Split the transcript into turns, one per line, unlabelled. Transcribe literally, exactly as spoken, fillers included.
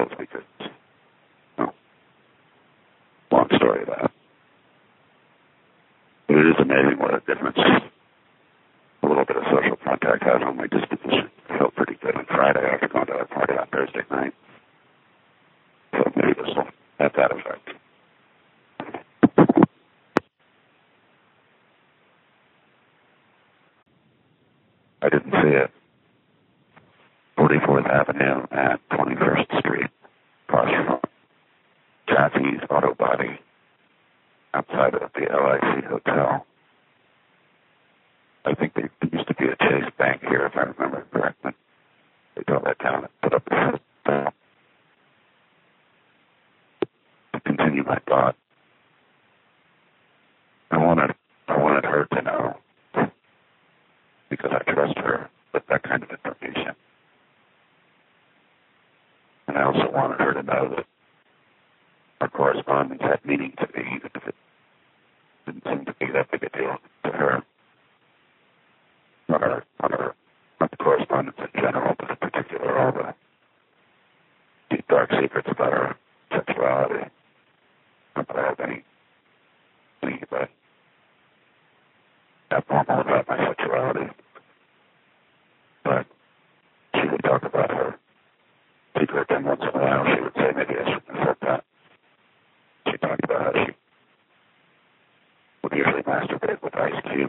details because, well, long story of that. But it is amazing what a difference a little bit of social contact has on my disposition. I felt pretty good on Friday after going to that party on Thursday night. So maybe this will have that effect. I didn't see it. forty-fourth Avenue at twenty-first Street, across from Jassie's Auto Body, outside of the L I C Hotel. I think there used to be a Chase Bank here, if I remember correctly. They tore that down and put up a hotel. To continue my thought, I wanted, I wanted her to know, because I trust her with that kind of information. And I also wanted her to know that our correspondence had meaning to me, even if it didn't seem to be that big a deal to her. Not our, not our, not the correspondence in general, but in particular all the deep, dark secrets about our sexuality. Not that I have any, any but abnormal about my sexuality. But she would talk about her secret, and once in a while she would say, maybe I shouldn't have said that. She talked about how she would usually masturbate with Ice Cube.